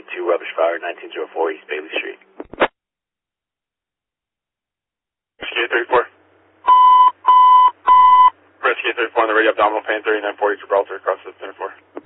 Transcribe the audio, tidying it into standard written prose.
2 rubbish fire, 1904 East Bailey Street. Rescue 34. Rescue 34 on the radio, abdominal pain, 3940 Gibraltar, across the 34.